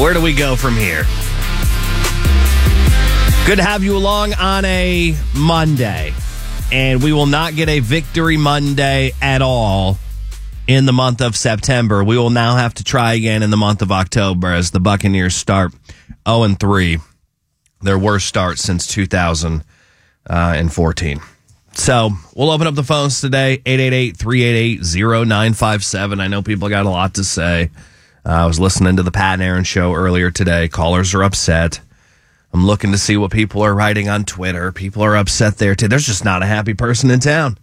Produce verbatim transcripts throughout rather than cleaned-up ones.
Where do we go from here? Good to have you along on a Monday. And we will not get a Victory Monday at all in the month of September. We will now have to try again in the month of October as the Buccaneers start oh and three, their worst start since two thousand fourteen. So we'll open up the phones today, eight eight eight, three eight eight, zero nine five seven. I know people got a lot to say. Uh, I was listening to the Pat and Aaron show earlier today. Callers are upset. I'm looking to see what people are writing on Twitter. People are upset there, too. There's just not a happy person in town.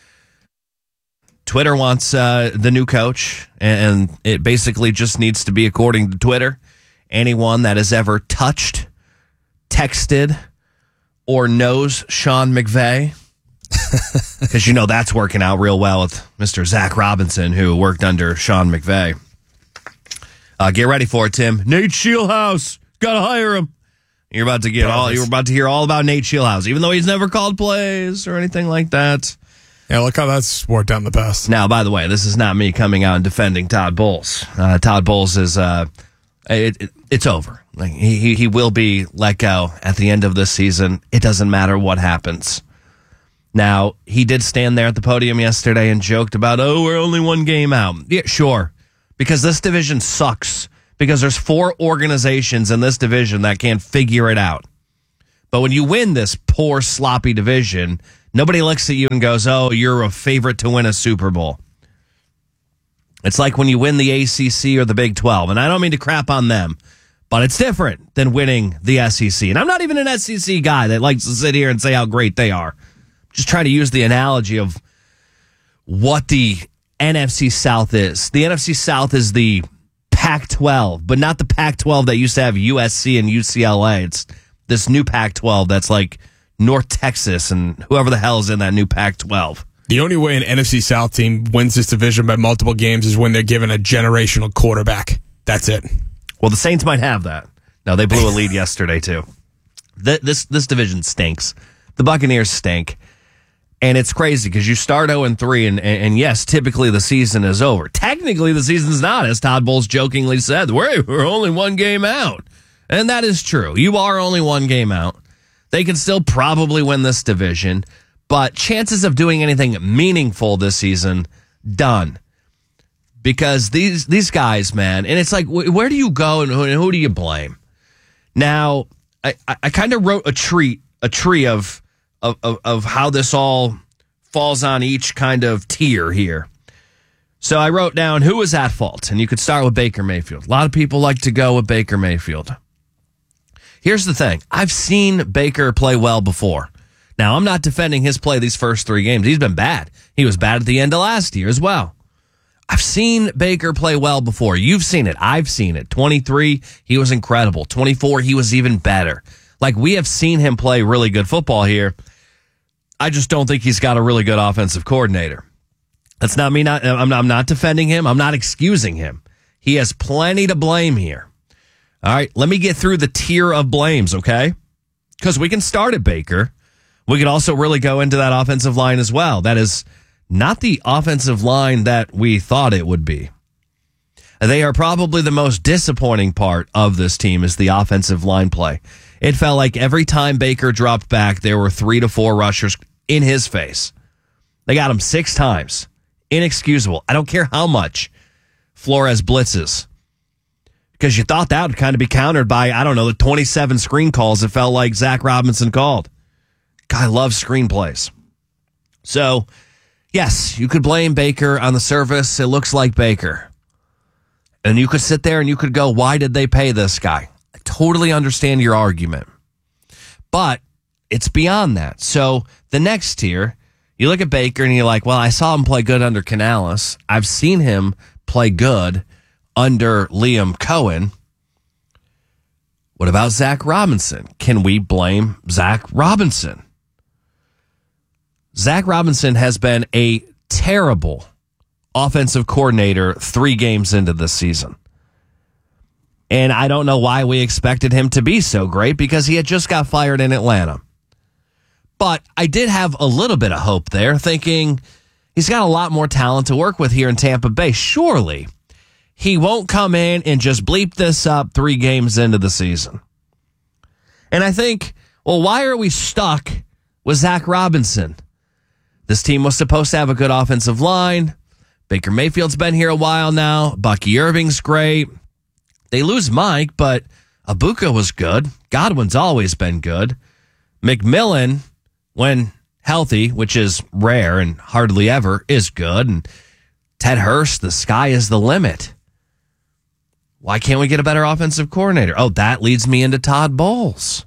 Twitter wants uh, the new coach, and it basically just needs to be, according to Twitter, anyone that has ever touched, texted, or knows Sean McVay. Because, you know, that's working out real well with Mister Zach Robinson, who worked under Sean McVay. Uh, get ready for it, Tim. Nate Shieldhouse. Got to hire him. You're about to get all. You're about to hear all about Nate Shieldhouse, even though he's never called plays or anything like that. Yeah, look how that's worked out in the past. Now, by the way, this is not me coming out and defending Todd Bowles. Uh, Todd Bowles is uh, it, it, it's over. Like he he will be let go at the end of this season. It doesn't matter what happens. Now, he did stand there at the podium yesterday and joked about, oh, we're only one game out. Yeah, sure, because this division sucks. Because there's four organizations in this division that can't figure it out. But when you win this poor, sloppy division, nobody looks at you and goes, oh, you're a favorite to win a Super Bowl. It's like when you win the A C C or the Big twelve. And I don't mean to crap on them, but it's different than winning the S E C. And I'm not even an S E C guy that likes to sit here and say how great they are. I'm just trying to use the analogy of what the N F C South is. The N F C South is the Pac twelve, but not the Pac twelve that used to have U S C and U C L A. It's this new Pac twelve that's like North Texas and whoever the hell is in that new Pac twelve. The only way an N F C South team wins this division by multiple games is when they're given a generational quarterback. That's it. Well, the Saints might have that. No, they blew a lead yesterday, too. This, this division stinks. The Buccaneers stink. And it's crazy because you start oh and three, and, and yes, typically the season is over. Technically, the season's not, as Todd Bowles jokingly said. We're, we're only one game out. And that is true. You are only one game out. They can still probably win this division, but chances of doing anything meaningful this season, done. Because these these guys, man, and it's like, where do you go and who, and who do you blame? Now, I, I kind of wrote a tree, a tree of... Of, of, of how this all falls on each kind of tier here. So I wrote down who was at fault, and you could start with Baker Mayfield. A lot of people like to go with Baker Mayfield. Here's the thing. I've seen Baker play well before. Now, I'm not defending his play these first three games. He's been bad. He was bad at the end of last year as well. I've seen Baker play well before. You've seen it. I've seen it. twenty-three, he was incredible. twenty-four, he was even better. Like, we have seen him play really good football here. I just don't think he's got a really good offensive coordinator. That's not me. Not I'm, not I'm not defending him. I'm not excusing him. He has plenty to blame here. All right, let me get through the tier of blames, okay? Because we can start at Baker. We could also really go into that offensive line as well. That is not the offensive line that we thought it would be. They are probably the most disappointing part of this team is the offensive line play. It felt like every time Baker dropped back, there were three to four rushers in his face. They got him six times. Inexcusable. I don't care how much Flores blitzes. Because you thought that would kind of be countered by, I don't know, the twenty-seven screen calls it felt like Zach Robinson called. Guy loves screenplays. So, yes, you could blame Baker on the surface. It looks like Baker. And you could sit there and you could go, why did they pay this guy? I totally understand your argument. But it's beyond that. So the next tier, you look at Baker and you're like, well, I saw him play good under Canales. I've seen him play good under Liam Cohen. What about Zach Robinson? Can we blame Zach Robinson? Zach Robinson has been a terrible offensive coordinator three games into this season. And I don't know why we expected him to be so great because he had just got fired in Atlanta. But I did have a little bit of hope there, thinking he's got a lot more talent to work with here in Tampa Bay. Surely he won't come in and just bleep this up three games into the season. And I think, well, why are we stuck with Zach Robinson? This team was supposed to have a good offensive line. Baker Mayfield's been here a while now. Bucky Irving's great. They lose Mike, but Abuka was good. Godwin's always been good. McMillan, when healthy, which is rare and hardly ever, is good. And Ted Hurst, the sky is the limit. Why can't we get a better offensive coordinator? Oh, that leads me into Todd Bowles.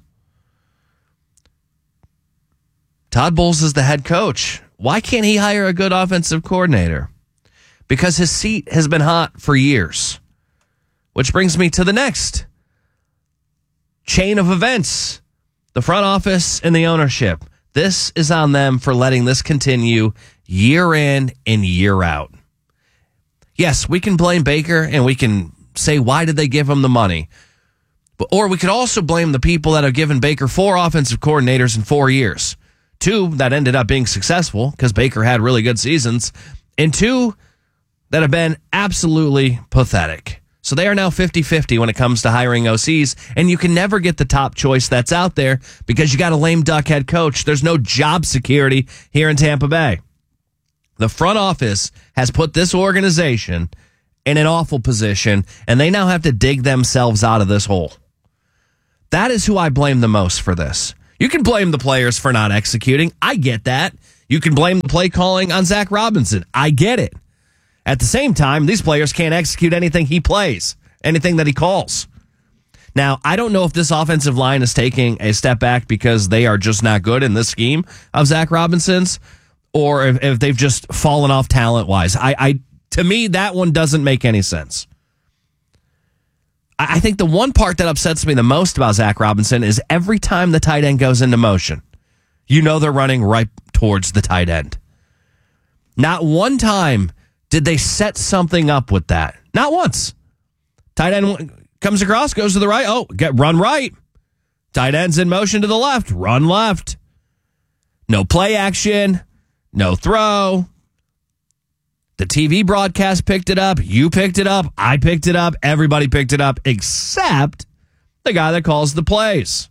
Todd Bowles is the head coach. Why can't he hire a good offensive coordinator? Because his seat has been hot for years. Which brings me to the next chain of events. The front office and the ownership. This is on them for letting this continue year in and year out. Yes, we can blame Baker and we can say, why did they give him the money? But, or we could also blame the people that have given Baker four offensive coordinators in four years. Two that ended up being successful because Baker had really good seasons. And two that have been absolutely pathetic. So they are now fifty-fifty when it comes to hiring O Cs, and you can never get the top choice that's out there because you got a lame duck head coach. There's no job security here in Tampa Bay. The front office has put this organization in an awful position, and they now have to dig themselves out of this hole. That is who I blame the most for this. You can blame the players for not executing. I get that. You can blame the play calling on Zach Robinson. I get it. At the same time, these players can't execute anything he plays, anything that he calls. Now, I don't know if this offensive line is taking a step back because they are just not good in this scheme of Zach Robinson's, or if, if they've just fallen off talent-wise. I, I, to me, that one doesn't make any sense. I, I think the one part that upsets me the most about Zach Robinson is every time the tight end goes into motion, you know they're running right towards the tight end. Not one time did they set something up with that? Not once. Tight end comes across, goes to the right. Oh, get run right. Tight end's in motion to the left. Run left. No play action. No throw. The T V broadcast picked it up. You picked it up. I picked it up. Everybody picked it up except the guy that calls the plays.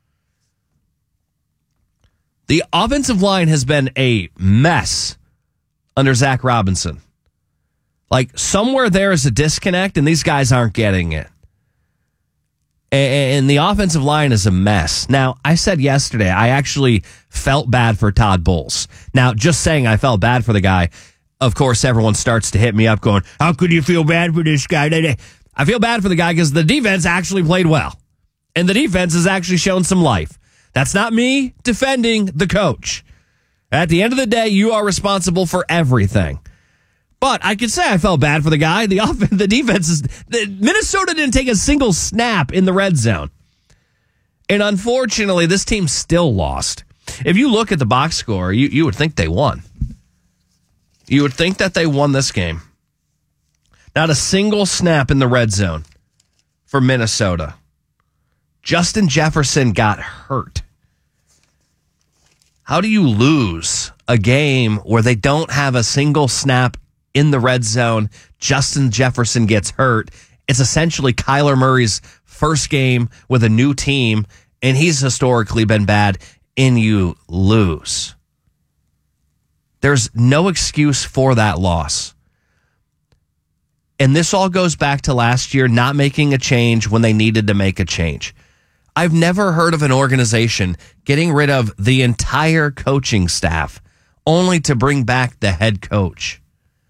The offensive line has been a mess under Zach Robinson. Like, somewhere there is a disconnect, and these guys aren't getting it. And the offensive line is a mess. Now, I said yesterday, I actually felt bad for Todd Bowles. Now, just saying I felt bad for the guy, of course, everyone starts to hit me up going, how could you feel bad for this guy? I feel bad for the guy because the defense actually played well. And the defense has actually shown some life. That's not me defending the coach. At the end of the day, you are responsible for everything. But I could say I felt bad for the guy. The offense, the defense is... The, Minnesota didn't take a single snap in the red zone. And unfortunately, this team still lost. If you look at the box score, you, you would think they won. You would think that they won this game. Not a single snap in the red zone for Minnesota. Justin Jefferson got hurt. How do you lose a game where they don't have a single snap in the red zone? Justin Jefferson gets hurt. It's essentially Kyler Murray's first game with a new team, and he's historically been bad, and you lose. There's no excuse for that loss. And this all goes back to last year not making a change when they needed to make a change. I've never heard of an organization getting rid of the entire coaching staff only to bring back the head coach.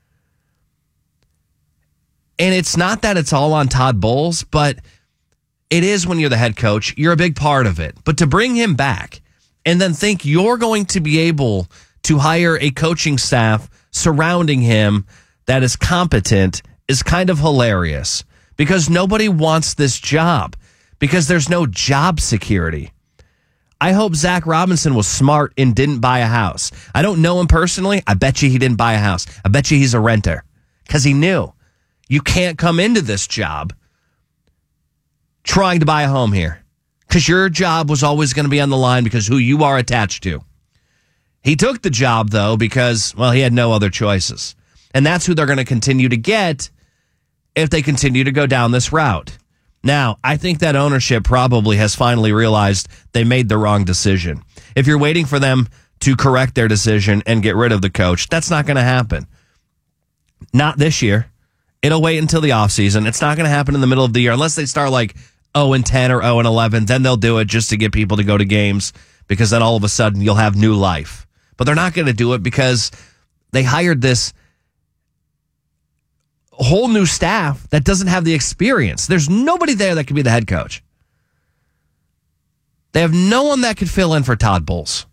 And it's not that it's all on Todd Bowles, but it is when you're the head coach. You're a big part of it. But to bring him back and then think you're going to be able to hire a coaching staff surrounding him that is competent is kind of hilarious because nobody wants this job because there's no job security. I hope Zach Robinson was smart and didn't buy a house. I don't know him personally. I bet you he didn't buy a house. I bet you he's a renter because he knew you can't come into this job trying to buy a home here because your job was always going to be on the line because who you are attached to. He took the job, though, because, well, he had no other choices. And that's who they're going to continue to get if they continue to go down this route. Now, I think that ownership probably has finally realized they made the wrong decision. If you're waiting for them to correct their decision and get rid of the coach, that's not going to happen. Not this year. It'll wait until the offseason. It's not going to happen in the middle of the year unless they start like oh and ten or oh and eleven. Then they'll do it just to get people to go to games, because then all of a sudden you'll have new life. But they're not going to do it because they hired this whole new staff that doesn't have the experience. There's nobody there that could be the head coach. They have no one that could fill in for Todd Bowles.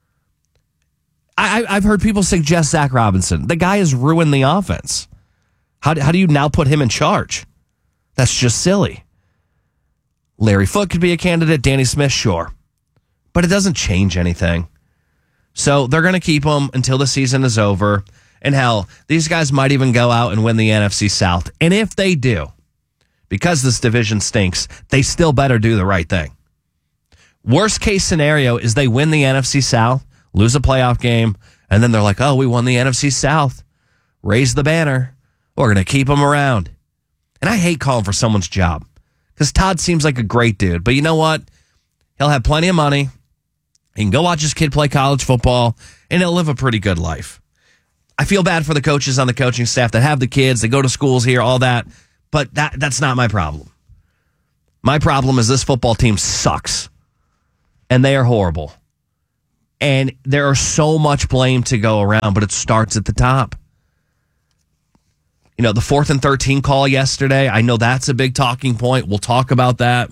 I, I've heard people suggest Zach Robinson. The guy has ruined the offense. How do, how do you now put him in charge? That's just silly. Larry Foote could be a candidate. Danny Smith, sure. But it doesn't change anything. So they're going to keep him until the season is over. And hell, these guys might even go out and win the N F C South. And if they do, because this division stinks, they still better do the right thing. Worst case scenario is they win the N F C South, lose a playoff game, and then they're like, oh, we won the N F C South. Raise the banner. We're going to keep them around. And I hate calling for someone's job because Todd seems like a great dude. But you know what? He'll have plenty of money. He can go watch his kid play college football, and he'll live a pretty good life. I feel bad for the coaches on the coaching staff that have the kids, they go to schools here, all that. But that that's not my problem. My problem is this football team sucks. And they are horrible. And there are so much blame to go around, but it starts at the top. You know, the fourth and thirteen call yesterday, I know that's a big talking point. We'll talk about that.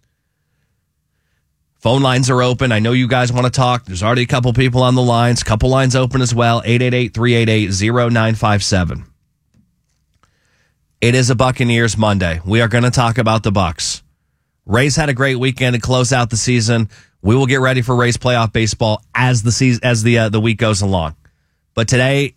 Phone lines are open. I know you guys want to talk. There's already a couple people on the lines. Couple lines open as well. eight eight eight, three eight eight, zero nine five seven. It is a Buccaneers Monday. We are going to talk about the Bucs. Rays had a great weekend to close out the season. We will get ready for Rays playoff baseball as the season, as the uh, the week goes along. But today,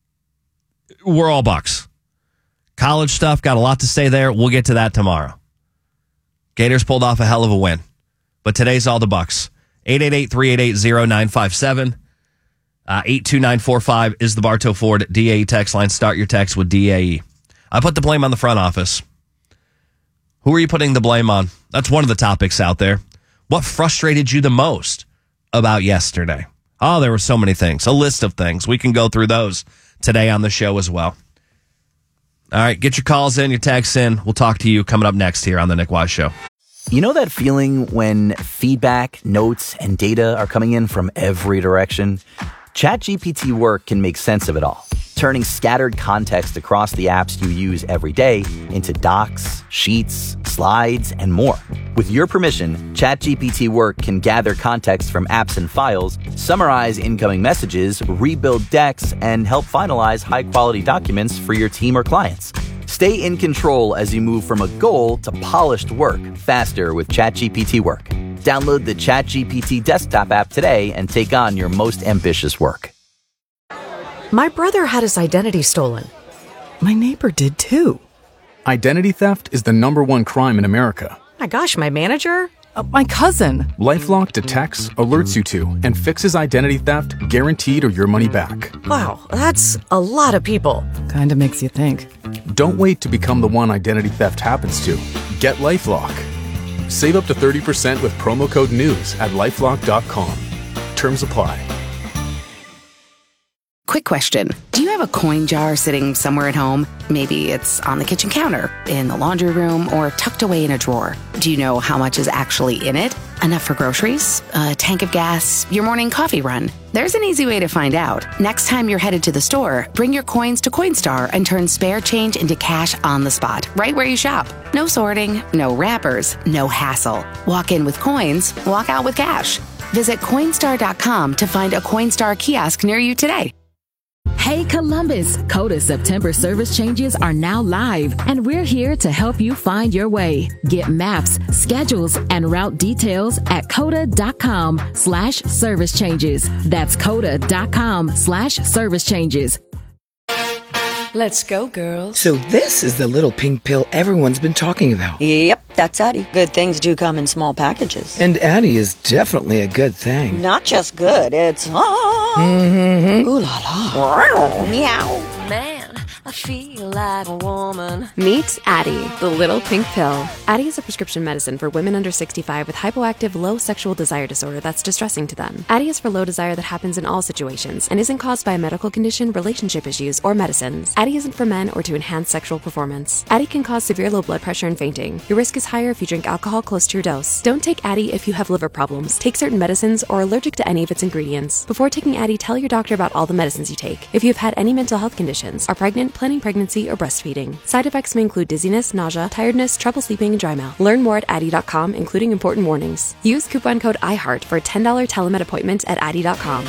we're all Bucs. College stuff, got a lot to say there. We'll get to that tomorrow. Gators pulled off a hell of a win. But today's all the Bucs. eight eight eight, three eight eight, zero nine five seven. Uh, eight two nine four five is the Bartow Ford D A E text line. Start your text with D A E. I put the blame on the front office. Who are you putting the blame on? That's one of the topics out there. What frustrated you the most about yesterday? Oh, there were so many things. A list of things. We can go through those today on the show as well. All right, get your calls in, your texts in. We'll talk to you coming up next here on The Nick Wise Show. You know that feeling when feedback, notes, and data are coming in from every direction? ChatGPT Work can make sense of it all, turning scattered context across the apps you use every day into docs, sheets, slides, and more. With your permission, ChatGPT Work can gather context from apps and files, summarize incoming messages, rebuild decks, and help finalize high-quality documents for your team or clients. Stay in control as you move from a goal to polished work faster with ChatGPT Work. Download the ChatGPT desktop app today and take on your most ambitious work. My brother had his identity stolen. My neighbor did too. Identity theft is the number one crime in America. My gosh, my manager? Uh, my cousin. LifeLock detects, alerts you to, and fixes identity theft guaranteed or your money back. Wow, that's a lot of people. Kinda makes you think. Don't wait to become the one identity theft happens to. Get LifeLock. Save up to thirty percent with promo code NEWS at lifelock dot com. Terms apply. Quick question. Do you have a coin jar sitting somewhere at home? Maybe it's on the kitchen counter, in the laundry room, or tucked away in a drawer. Do you know how much is actually in it? Enough for groceries? A tank of gas? Your morning coffee run? There's an easy way to find out. Next time you're headed to the store, bring your coins to Coinstar and turn spare change into cash on the spot, right where you shop. No sorting, no wrappers, no hassle. Walk in with coins, walk out with cash. Visit Coinstar dot com to find a Coinstar kiosk near you today. Hey Columbus, Coda September service changes are now live, and we're here to help you find your way. Get maps, schedules, and route details at coda dot com slash service changes. That's coda dot com slash service changes. Let's go, girls. So this is the little pink pill everyone's been talking about. Yep, that's Addie. Good things do come in small packages. And Addie is definitely a good thing. Not just good, it's... Ah, mm-hmm. ooh la la. Meow. Man, I feel like a woman. Meet Addie, the little pink pill. Addie is a prescription medicine for women under sixty-five with hypoactive low sexual desire disorder that's distressing to them. Addie is for low desire that happens in all situations and isn't caused by a medical condition, relationship issues, or medicines. Addie isn't for men or to enhance sexual performance. Addie can cause severe low blood pressure and fainting. Your risk is higher if you drink alcohol close to your dose. Don't take Addie if you have liver problems, take certain medicines, or are allergic to any of its ingredients. Before taking Addie, tell your doctor about all the medicines you take. If you have had any mental health conditions, are pregnant, planning pregnancy, or breastfeeding. Side effects may include dizziness, nausea, tiredness, trouble sleeping, and dry mouth. Learn more at Addie dot com, including important warnings. Use coupon code iHeart for a ten dollars telemed appointment at Addie dot com.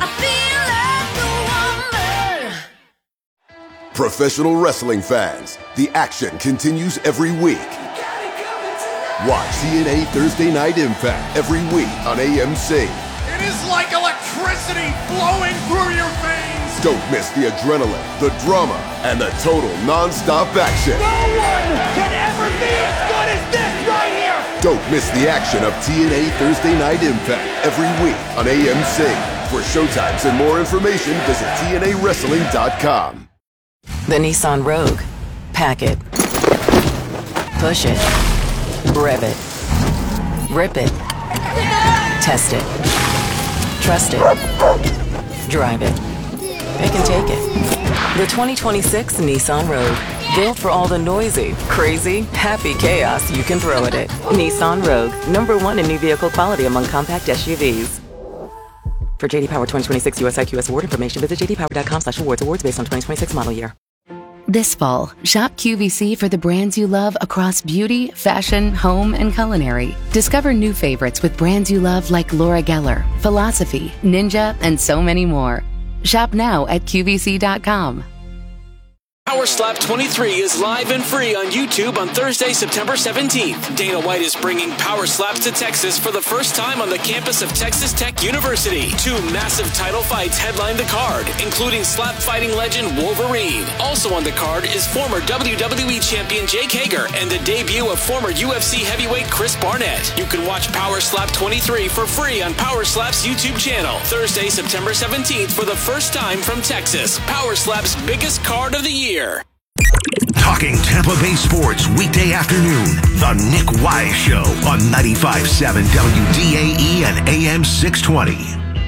Professional wrestling fans, the action continues every week. Watch T N A Thursday Night Impact every week on A M C. It is like electricity flowing through your veins. Don't miss the adrenaline, the drama, and the total non-stop action. No one can ever be as good as this right here. Don't miss the action of T N A Thursday Night Impact every week on A M C. For showtimes and more information, visit T N A wrestling dot com. The Nissan Rogue. Pack it. Push it. Rev it. Rip it. Test it. Trust it. Drive it. It can take it. The twenty twenty-six Nissan Rogue. Built for all the noisy, crazy, happy chaos you can throw at it. Nissan Rogue. Number one in new vehicle quality among compact S U Vs. For J D Power twenty twenty-six U S I Q S award information, visit j d power dot com slash awards. Awards based on twenty twenty-six model year. This fall, shop Q V C for the brands you love across beauty, fashion, home, and culinary. Discover new favorites with brands you love like Laura Geller, Philosophy, Ninja, and so many more. Shop now at Q V C dot com. Power Slap twenty-three is live and free on YouTube on Thursday, September seventeenth. Dana White is bringing Power Slaps to Texas for the first time on the campus of Texas Tech University. Two massive title fights headline the card, including slap fighting legend Wolverine. Also on the card is former W W E champion Jake Hager and the debut of former U F C heavyweight Chris Barnett. You can watch Power Slap twenty-three for free on Power Slap's YouTube channel. Thursday, September seventeenth for the first time from Texas. Power Slap's biggest card of the year. Talking Tampa Bay sports weekday afternoon. The Nick Wise Show on ninety-five point seven W D A E and A M six twenty.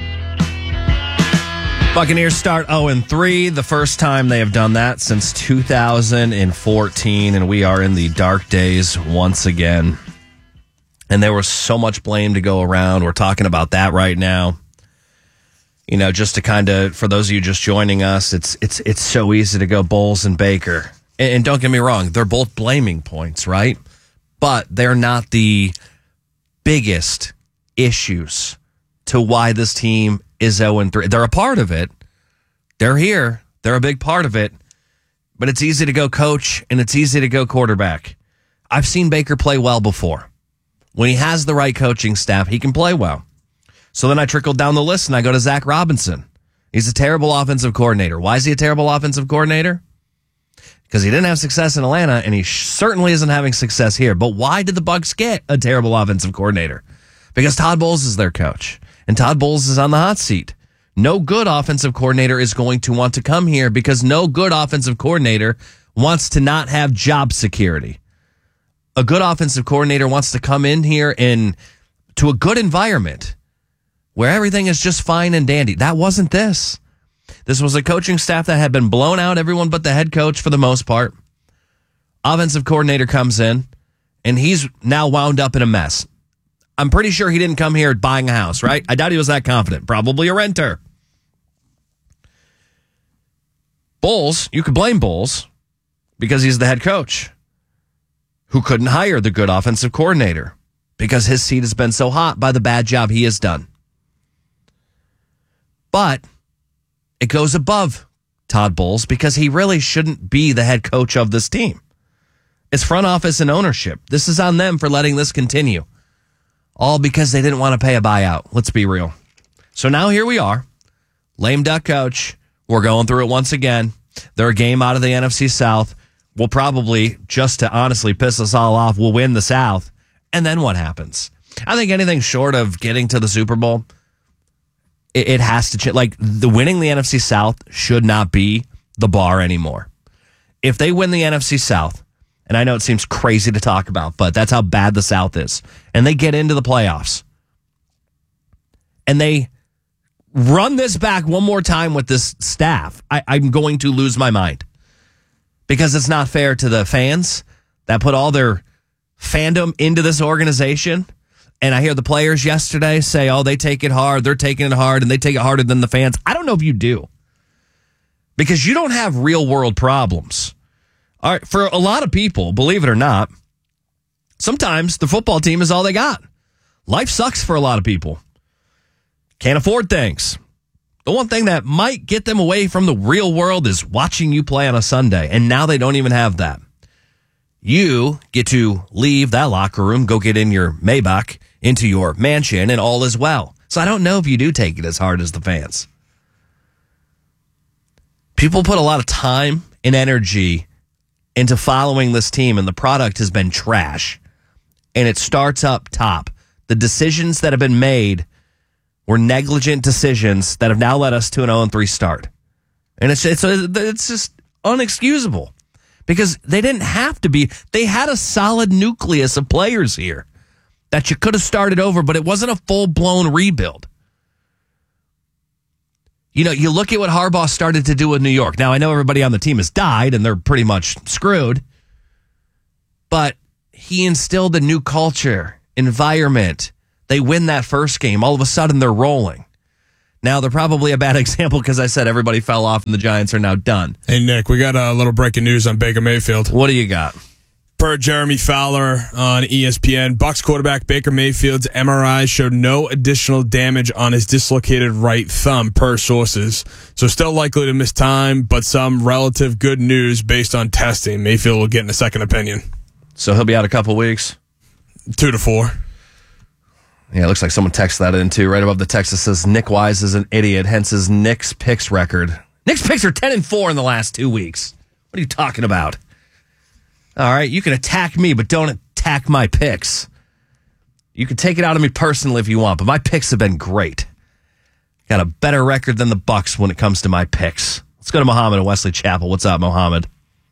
Buccaneers start oh and three, the first time they have done that since two thousand fourteen, and we are in the dark days once again. And there was so much blame to go around. We're talking about that right now. You know, just to kind of, for those of you just joining us, it's it's it's so easy to go Bowles and Baker. And, and don't get me wrong, they're both blaming points, right? But they're not the biggest issues to why this team is oh and three. They're a part of it. They're here. They're a big part of it. But it's easy to go coach, and it's easy to go quarterback. I've seen Baker play well before. When he has the right coaching staff, he can play well. So then I trickled down the list and I go to Zach Robinson. He's a terrible offensive coordinator. Why is he a terrible offensive coordinator? Because he didn't have success in Atlanta, and he certainly isn't having success here. But why did the Bucs get a terrible offensive coordinator? Because Todd Bowles is their coach, and Todd Bowles is on the hot seat. No good offensive coordinator is going to want to come here because no good offensive coordinator wants to not have job security. A good offensive coordinator wants to come in here and to a good environment where everything is just fine and dandy. That wasn't this. This was a coaching staff that had been blown out, everyone but the head coach for the most part. Offensive coordinator comes in, and he's now wound up in a mess. I'm pretty sure he didn't come here buying a house, right? I doubt he was that confident. Probably a renter. Bowles, you could blame Bowles because he's the head coach who couldn't hire the good offensive coordinator because his seat has been so hot by the bad job he has done. But it goes above Todd Bowles because he really shouldn't be the head coach of this team. It's front office and ownership. This is on them for letting this continue. All because they didn't want to pay a buyout. Let's be real. So now here we are. Lame duck coach. We're going through it once again. They're a game out of the N F C South. We'll probably, just to honestly piss us all off, we'll win the South. And then what happens? I think anything short of getting to the Super Bowl, it has to change. Like, the winning the N F C South should not be the bar anymore. if they win the N F C South, and I know it seems crazy to talk about, but that's how bad the South is, and they get into the playoffs, and they run this back one more time with this staff, I, I'm going to lose my mind. Because it's not fair to the fans that put all their fandom into this organization. And I hear the players yesterday say, oh, they take it hard, they're taking it hard, and they take it harder than the fans. I don't know if you do. Because you don't have real world problems. All right, for a lot of people, believe it or not, sometimes the football team is all they got. Life sucks for a lot of people. Can't afford things. The one thing that might get them away from the real world is watching you play on a Sunday. And now they don't even have that. You get to leave that locker room, go get in your Maybach, into your mansion, and all is well. So I don't know if you do take it as hard as the fans. People put a lot of time and energy into following this team, and the product has been trash. And it starts up top. The decisions that have been made were negligent decisions that have now led us to an oh and three start. And it's it's it's just unexcusable because they didn't have to be. They had a solid nucleus of players here that you could have started over, but it wasn't a full-blown rebuild. You know, you look at what Harbaugh started to do with New York. Now, I know everybody on the team has died and they're pretty much screwed, but he instilled a new culture, environment. They win that first game. All of a sudden, they're rolling. Now, they're probably a bad example because I said everybody fell off and the Giants are now done. Hey, Nick, we got a little breaking news on Baker Mayfield. What do you got? Per Jeremy Fowler on E S P N, Bucs quarterback Baker Mayfield's M R I showed no additional damage on his dislocated right thumb, per sources. So still likely to miss time, but some relative good news based on testing. Mayfield will get in a second opinion. So he'll be out a couple weeks? Two to four. Yeah, it looks like someone texted that in too. Right above the text that says Nick Wise is an idiot, hence his Knicks picks record. Knicks picks are ten and four in the last two weeks. What are you talking about? All right, you can attack me, but don't attack my picks. You can take it out of me personally if you want, but my picks have been great. Got a better record than the Bucs when it comes to my picks. Let's go to Mohammed in Wesley Chapel. What's up, Mohammed?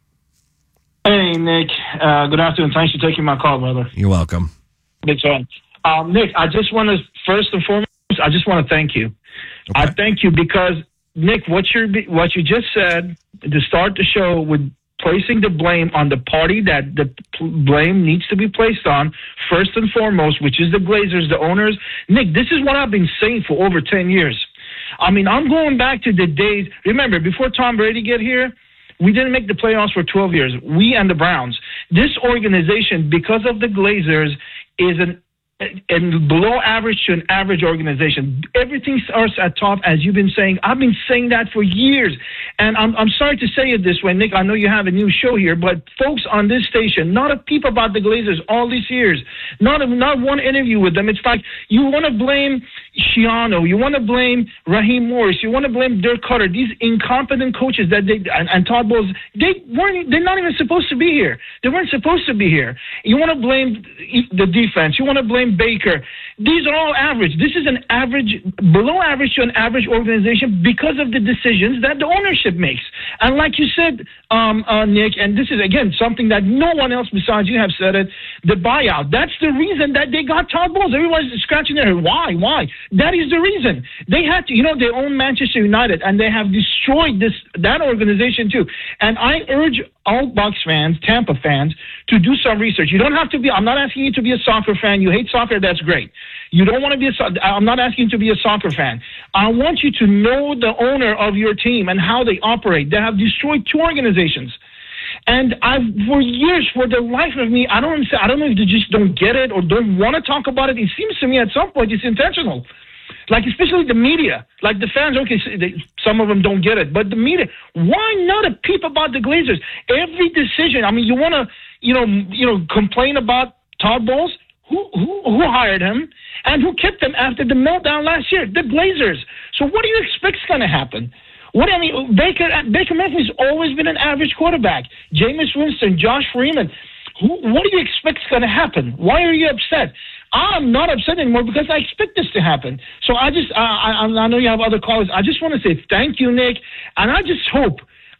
Hey, Nick. Uh, good afternoon. Thanks for taking my call, brother. You're welcome. Big fan. Um, Nick, I just want to, first and foremost, I just want to thank you. Okay. I thank you because, Nick, what, you're, what you just said to start the show with placing the blame on the party that the blame needs to be placed on, first and foremost, which is the Glazers, the owners. Nick, this is what I've been saying for over ten years. I mean, I'm going back to the days, remember, before Tom Brady get here, we didn't make the playoffs for twelve years, we and the Browns. This organization, because of the Glazers, is an and below average to an average organization. Everything starts at top, as you've been saying. I've been saying that for years. And I'm I'm sorry to say it this way, Nick. I know you have a new show here, but folks on this station, not a peep about the Glazers all these years. Not a, not one interview with them. It's like you want to blame Shiano, you want to blame Raheem Morris, you want to blame Dirk Cutter, these incompetent coaches that they and, and Todd Bowles, they weren't they're not even supposed to be here. They weren't supposed to be here. You want to blame the defense, you want to blame Baker. These are all average. This is an average, below average to an average organization because of the decisions that the ownership makes. And like you said, um, uh, Nick, and this is, again, something that no one else besides you have said it, the buyout. That's the reason that they got Todd Bowles. Everyone's scratching their head. Why? Why? That is the reason. They had to, you know, they own Manchester United, and they have destroyed this that organization too. And I urge all Bucs fans, Tampa fans, to do some research. You don't have to be, I'm not asking you to be a soccer fan. You hate soccer, that's great. You don't want to be a, I'm not asking you to be a soccer fan. I want you to know the owner of your team and how they operate. They have destroyed two organizations. And I've, for years, for the life of me, I don't understand. I don't know if they just don't get it or don't want to talk about it. It seems to me at some point it's intentional. Like, especially the media. Like, the fans, okay, some of them don't get it. But the media, why not a peep about the Glazers? Every decision, I mean, you want to, you know, you know, complain about Todd Bowles? Who, who, who hired him? And who kept him after the meltdown last year? The Glazers. So what do you expect is going to happen? What I mean, Baker Baker Mayfield's always been an average quarterback. Jameis Winston, Josh Freeman. Who, what do you expect is going to happen? Why are you upset? I'm not upset anymore because I expect this to happen. So I just, I, I, I know you have other callers. I just want to say thank you, Nick. And I just hope,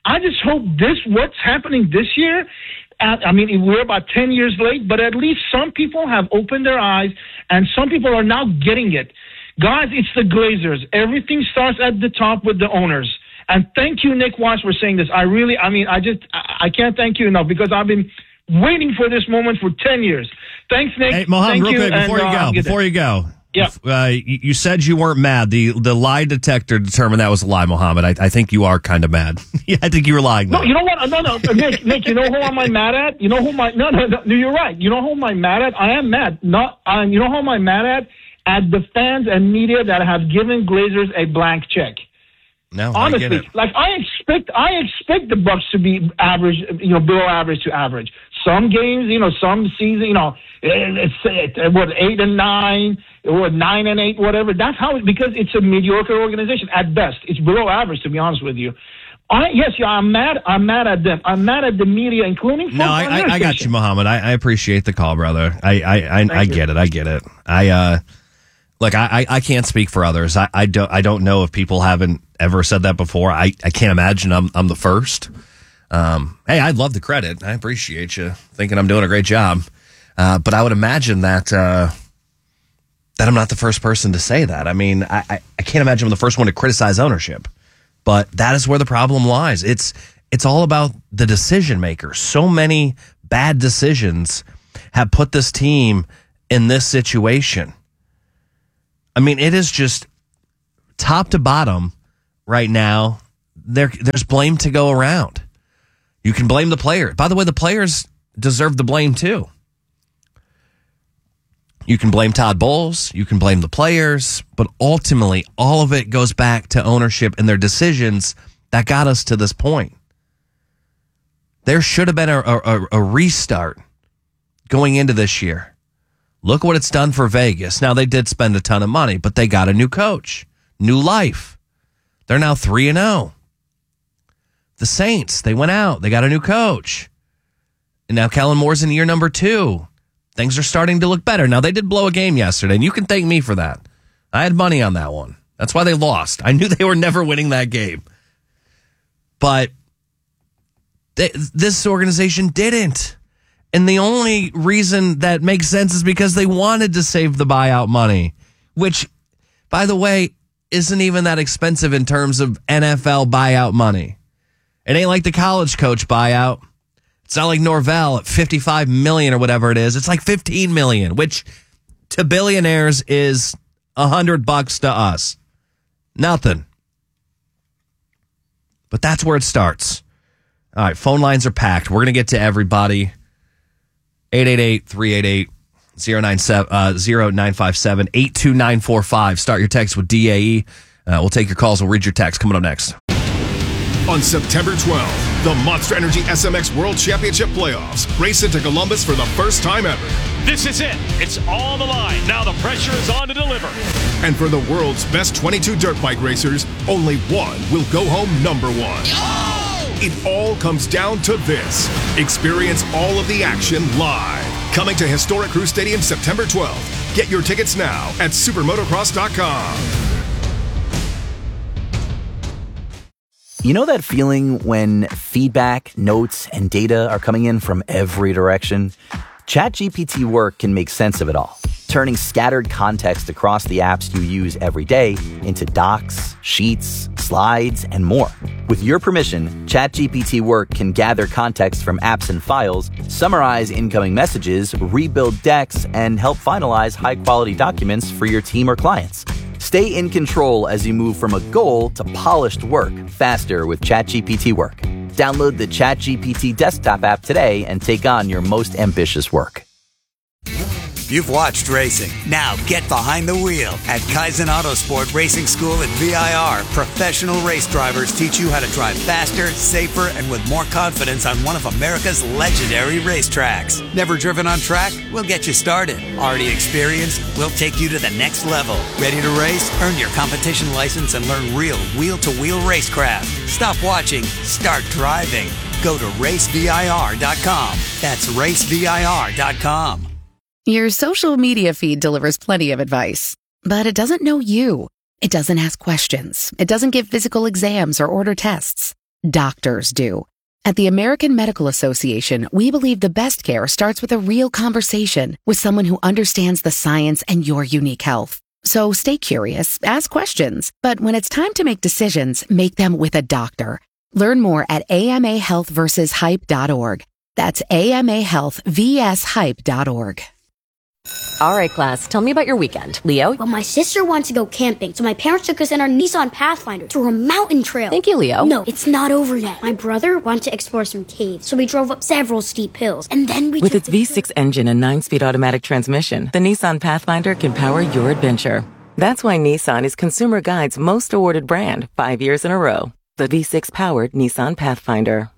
I just hope this, what's happening this year, at, I mean, we're about ten years late, but at least some people have opened their eyes, and some people are now getting it. Guys, it's the Glazers. Everything starts at the top with the owners. And thank you, Nick Weiss, for saying this. I really, I mean, I just, I, I can't thank you enough because I've been waiting for this moment for ten years. Thanks, Nick. Hey, Mohammed, thank real you, quick, before and, you go, uh, before you go. Yeah. Uh, you, you said you weren't mad. The the lie detector determined that was a lie, Mohammed. I, I think you are kind of mad. Yeah, I think you were lying. No, though. you know what? No, no, Nick, Nick, you know who am I mad at? You know who my, no, no, no, you're right. You know who am I mad at? I am mad. Not, uh, you know who am I mad at? At the fans and media that have given Glazers a blank check. No, honestly, I get it. like I expect, I expect the Bucks to be average, you know, below average to average. Some games, you know, some season, you know, it's, it's what eight and nine, or nine and eight, whatever. That's how it, because it's a mediocre organization at best. It's below average, to be honest with you. I, yes, yeah, I'm mad. I'm mad at them. I'm mad at the media, including. No, I, I, I got you, Mohammed. I, I appreciate the call, brother. I, I, I, I get it. I get it. I, uh, look, I, I can't speak for others. I, I don't, I don't know if people haven't ever said that before. I, I can't imagine I'm, I'm the first. Um, hey, I'd love the credit. I appreciate you thinking I'm doing a great job. Uh, but I would imagine that, uh, that I'm not the first person to say that. I mean, I, I, I can't imagine I'm the first one to criticize ownership. But that is where the problem lies. It's it's all about the decision makers. So many bad decisions have put this team in this situation. I mean, it is just top to bottom right now. There, there's blame to go around. You can blame the player. By the way, the players deserve the blame too. You can blame Todd Bowles, you can blame the players, but ultimately all of it goes back to ownership and their decisions that got us to this point. There should have been a, a, a restart going into this year. Look what it's done for Vegas. Now, they did spend a ton of money, but they got a new coach, new life. They're now three and oh. The Saints, they went out, they got a new coach. And now Kellen Moore's in year number two. Things are starting to look better. Now, they did blow a game yesterday, and you can thank me for that. I had money on that one. That's why they lost. I knew they were never winning that game. But they, this organization didn't. And the only reason that makes sense is because they wanted to save the buyout money, which, by the way, isn't even that expensive in terms of N F L buyout money. It ain't like the college coach buyout. It's not like Norvell at fifty-five million dollars or whatever it is. It's like fifteen million dollars, which to billionaires is a hundred bucks to us. Nothing. But that's where it starts. All right, phone lines are packed. We're going to get to everybody. eight eight eight, three eight eight, zero nine five seven, eight two nine four five. Start your text with D A E. Uh, we'll take your calls. We'll read your text. Coming up next. On September twelfth, the Monster Energy S M X World Championship Playoffs race into Columbus for the first time ever. This is it. It's on the line. Now the pressure is on to deliver. And for the world's best twenty-two dirt bike racers, only one will go home number one. Oh! It all comes down to this. Experience all of the action live. Coming to historic Crew Stadium September twelfth. Get your tickets now at supermotocross dot com. You know that feeling when feedback, notes, and data are coming in from every direction? ChatGPT Work can make sense of it all, turning scattered context across the apps you use every day into docs, sheets, slides, and more. With your permission, ChatGPT Work can gather context from apps and files, summarize incoming messages, rebuild decks, and help finalize high-quality documents for your team or clients. Stay in control as you move from a goal to polished work faster with ChatGPT Work. Download the ChatGPT desktop app today and take on your most ambitious work. You've watched racing. Now get behind the wheel. At Kaizen Autosport Racing School at V I R, professional race drivers teach you how to drive faster, safer, and with more confidence on one of America's legendary racetracks. Never driven on track? We'll get you started. Already experienced? We'll take you to the next level. Ready to race? Earn your competition license and learn real wheel-to-wheel racecraft. Stop watching. Start driving. Go to race V I R dot com. That's race V I R dot com. Your social media feed delivers plenty of advice, but it doesn't know you. It doesn't ask questions. It doesn't give physical exams or order tests. Doctors do. At the American Medical Association, we believe the best care starts with a real conversation with someone who understands the science and your unique health. So stay curious, ask questions, but when it's time to make decisions, make them with a doctor. Learn more at A M A health versus hype dot org. That's A M A health versus hype dot org. All right, class, tell me about your weekend. Leo? Well, my sister wanted to go camping, so my parents took us in our Nissan Pathfinder to a mountain trail. Thank you, Leo. No, it's not over yet. My brother wanted to explore some caves, so we drove up several steep hills, and then we With took its V six engine and nine-speed automatic transmission, the Nissan Pathfinder can power your adventure. That's why Nissan is Consumer Guide's most awarded brand five years in a row. The V six-powered Nissan Pathfinder.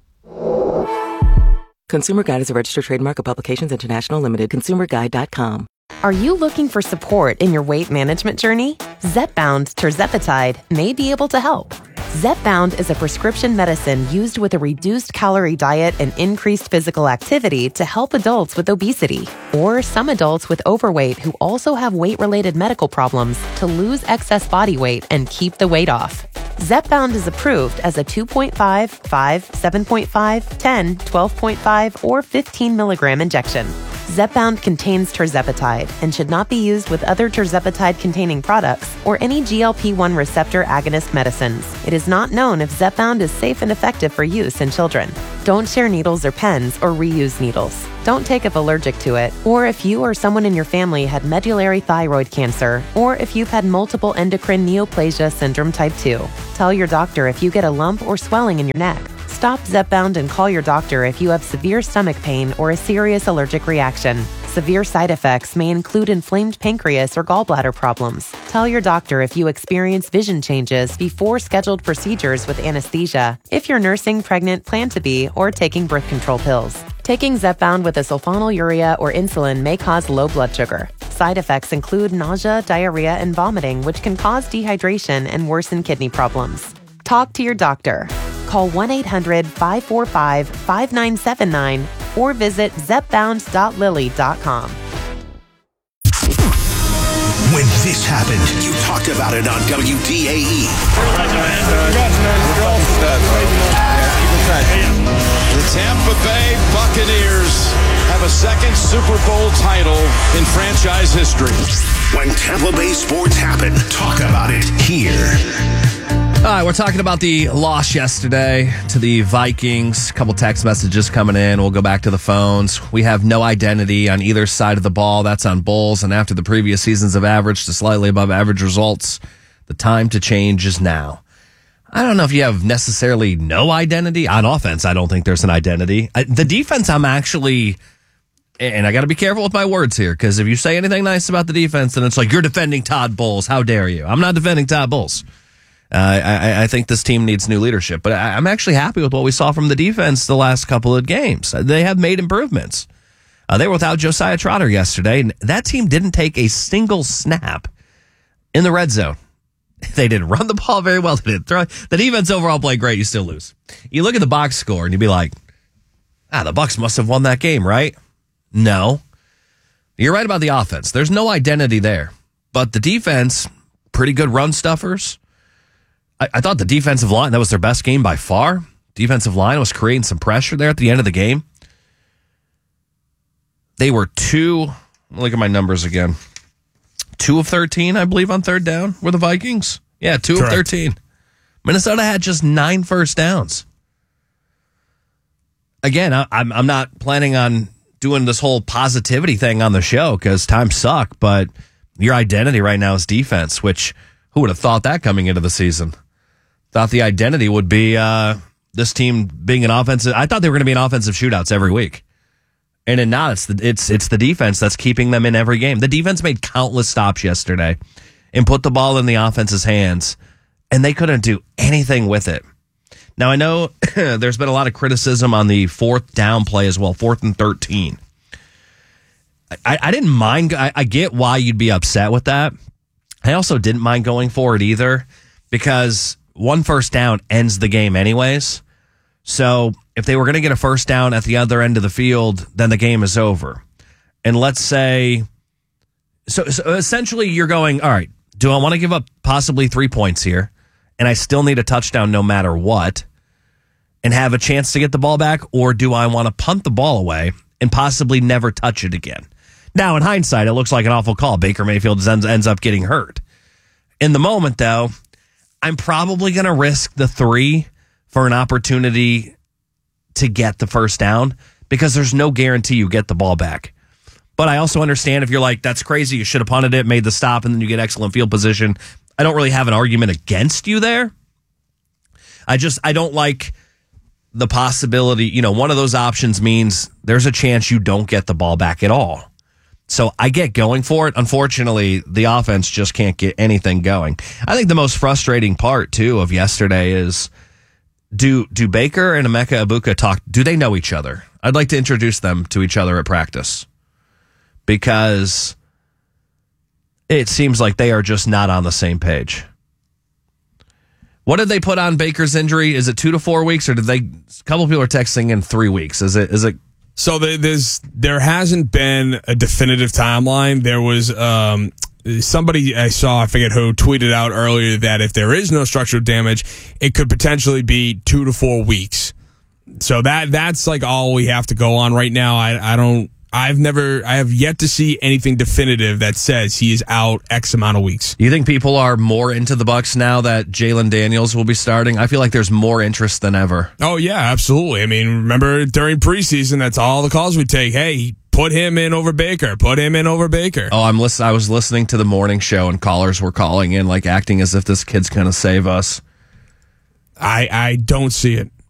Consumer Guide is a registered trademark of Publications International Limited, consumer guide dot com. Are you looking for support in your weight management journey? Zepbound Tirzepatide may be able to help. Zepbound is a prescription medicine used with a reduced calorie diet and increased physical activity to help adults with obesity, or some adults with overweight who also have weight-related medical problems to lose excess body weight and keep the weight off. Zepbound is approved as a two point five, five, seven point five, ten, twelve point five, or fifteen milligram injection. Zepbound contains tirzepatide and should not be used with other tirzepatide-containing products or any G L P one receptor agonist medicines. It is not known if Zepbound is safe and effective for use in children. Don't share needles or pens or reuse needles. Don't take if allergic to it, or if you or someone in your family had medullary thyroid cancer, or if you've had multiple endocrine neoplasia syndrome type two. Tell your doctor if you get a lump or swelling in your neck. Stop Zepbound and call your doctor if you have severe stomach pain or a serious allergic reaction. Severe side effects may include inflamed pancreas or gallbladder problems. Tell your doctor if you experience vision changes before scheduled procedures with anesthesia, if you're nursing, pregnant, plan to be, or taking birth control pills. Taking Zepbound with a sulfonylurea or insulin may cause low blood sugar. Side effects include nausea, diarrhea, and vomiting, which can cause dehydration and worsen kidney problems. Talk to your doctor. Call one eight hundred, five four five, five nine seven nine or visit zepbound dot lilly dot com. When this happened, you talked about it on W D A E. The Tampa Bay Buccaneers have a second Super Bowl title in franchise history. When Tampa Bay sports happen, talk about it here. All right, we're talking about the loss yesterday to the Vikings. A couple text messages coming in. We'll go back to the phones. We have no identity on either side of the ball. That's on Bulls. And after the previous seasons of average to slightly above average results, the time to change is now. I don't know if you have necessarily no identity. On offense, I don't think there's an identity. I, the defense, I'm actually, and I got to be careful with my words here, because if you say anything nice about the defense, then it's like, you're defending Todd Bowles. How dare you? I'm not defending Todd Bowles. Uh, I, I think this team needs new leadership, but I, I'm actually happy with what we saw from the defense the last couple of games. They have made improvements. Uh, they were without Josiah Trotter yesterday, and that team didn't take a single snap in the red zone. They didn't run the ball very well. They didn't throw. The defense overall played great. You still lose. You look at the box score, and you'd be like, ah, the Bucs must have won that game, right? No. You're right about the offense. There's no identity there. But the defense, pretty good run stuffers. I, I thought the defensive line, that was their best game by far. Defensive line was creating some pressure there at the end of the game. They were two, look at my numbers again. Two of thirteen, I believe, on third down were the Vikings. Yeah, two Correct. of thirteen. Minnesota had just nine first downs. Again, I, I'm I'm not planning on doing this whole positivity thing on the show because times suck, but your identity right now is defense, which who would have thought that coming into the season? Thought the identity would be uh, this team being an offensive. I thought they were going to be in offensive shootouts every week. And then now it's the, it's it's the defense that's keeping them in every game. The defense made countless stops yesterday and put the ball in the offense's hands, and they couldn't do anything with it. Now, I know there's been a lot of criticism on the fourth down play as well, fourth and thirteen. I, I didn't mind. I, I get why you'd be upset with that. I also didn't mind going for it either because one first down ends the game anyways. So if they were going to get a first down at the other end of the field, then the game is over. And let's say, so, so essentially you're going, all right, do I want to give up possibly three points here? And I still need a touchdown no matter what. and have a chance to get the ball back, or do I want to punt the ball away and possibly never touch it again? Now, in hindsight, it looks like an awful call. Baker Mayfield ends, ends up getting hurt. In the moment, though, I'm probably going to risk the three for an opportunity to get the first down because there's no guarantee you get the ball back. But I also understand if you're like, that's crazy, you should have punted it, made the stop, and then you get excellent field position. I don't really have an argument against you there. I just, I don't like the possibility, you know, one of those options means there's a chance you don't get the ball back at all. So I get going for it. Unfortunately, the offense just can't get anything going. I think the most frustrating part, too, of yesterday is do do Baker and Emeka Egbuka talk? Do they know each other? I'd like to introduce them to each other at practice because it seems like they are just not on the same page. What did they put on Baker's injury? Is it two to four weeks, or did they? A couple of people are texting in three weeks. Is it? Is it? So there's there hasn't been a definitive timeline. There was um, somebody I saw, I forget who, tweeted out earlier that if there is no structural damage, it could potentially be two to four weeks. So that that's like all we have to go on right now. I I don't. I've never, I have yet to see anything definitive that says he is out X amount of weeks. You think people are more into the Bucs now that Jalen Daniels will be starting? I feel like there's more interest than ever. Oh, yeah, absolutely. I mean, remember during preseason, that's all the calls we take. Hey, put him in over Baker. Put him in over Baker. Oh, I'm listen- I was listening to the morning show and callers were calling in, like acting as if this kid's going to save us. I, I don't see it.